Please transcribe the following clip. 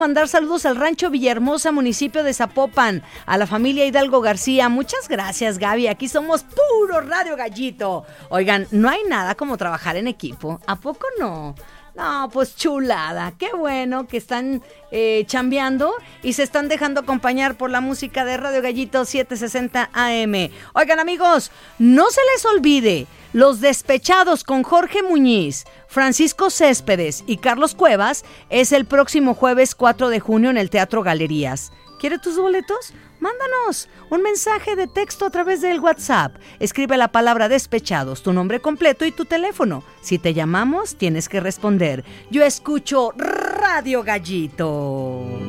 Mandar saludos al rancho Villahermosa, municipio de Zapopan, a la familia Hidalgo García. Muchas gracias, Gaby. Aquí somos puro Radio Gallito. Oigan, no hay nada como trabajar en equipo. ¿A poco no? No, pues chulada. Qué bueno que están chambeando y se están dejando acompañar por la música de Radio Gallito 760 AM. Oigan, amigos, no se les olvide Los Despechados con Jorge Muñiz, Francisco Céspedes y Carlos Cuevas es el próximo jueves 4 de junio en el Teatro Galerías. ¿Quieres tus boletos? Mándanos un mensaje de texto a través del WhatsApp. Escribe la palabra Despechados, tu nombre completo y tu teléfono. Si te llamamos, tienes que responder. Yo escucho Radio Gallito.